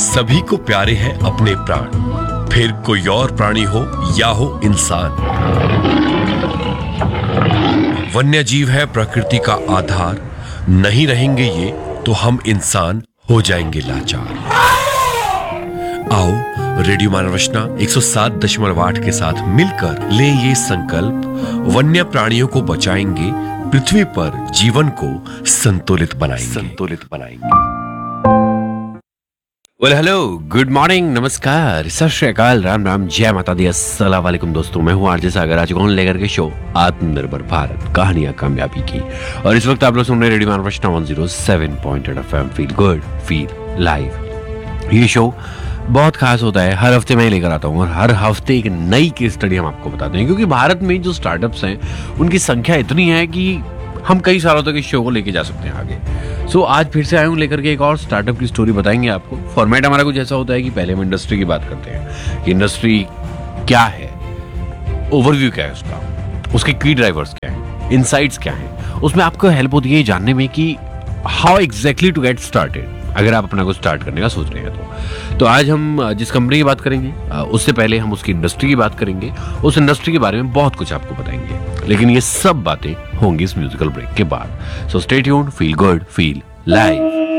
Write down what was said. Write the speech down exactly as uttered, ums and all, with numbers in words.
सभी को प्यारे हैं अपने प्राण, फिर कोई और प्राणी हो या हो इंसान। वन्य जीव है प्रकृति का आधार, नहीं रहेंगे ये तो हम इंसान हो जाएंगे लाचार। आओ रेडियो मानवरचना एक सौ सात दशमलव आठ के साथ मिलकर लें ये संकल्प, वन्य प्राणियों को बचाएंगे, पृथ्वी पर जीवन को संतुलित बनाएंगे संतुलित बनाएंगे वेल हेलो, गुड मॉर्निंग, नमस्कार, सत श्री अकाल, राम राम, जय माता दी, अस्सलाम वालेकुम दोस्तों। मैं हूं आरजे सागर, आज कौन लेकर के शो आत्मनिर्भर भारत, कहानियां कामयाबी की। और इस वक्त आप लोग सुन रहे रेडियो मानवरचना एक सौ सात पॉइंट आठ FM, feel good feel live. ये शो बहुत खास होता है, हर हफ्ते मैं लेकर आता हूँ और हर हफ्ते एक नई केस स्टडी हम आपको बताते हैं, क्योंकि भारत में जो स्टार्टअप्स हैं उनकी संख्या इतनी है कि हम कई सालों तक इस शो को लेके जा सकते हैं आगे। सो so, आज फिर से आए हूँ लेकर के एक और स्टार्टअप की स्टोरी बताएंगे आपको। फॉर्मेट हमारा कुछ ऐसा होता है कि पहले हम इंडस्ट्री की बात करते हैं कि इंडस्ट्री क्या है, ओवरव्यू क्या है उसका, उसके की ड्राइवर्स क्या हैं, इनसाइट्स क्या हैं। उसमें आपको हेल्प होती है जानने में कि how exactly to get started, अगर आप अपना को स्टार्ट करने का सोच रहे हैं तो तो आज हम जिस कंपनी की बात करेंगे उससे पहले हम उसकी इंडस्ट्री की बात करेंगे, उस इंडस्ट्री के बारे में बहुत कुछ आपको बताएंगे, लेकिन ये सब बातें होंगी इस म्यूजिकल ब्रेक के बाद। So stay tuned, feel good feel live.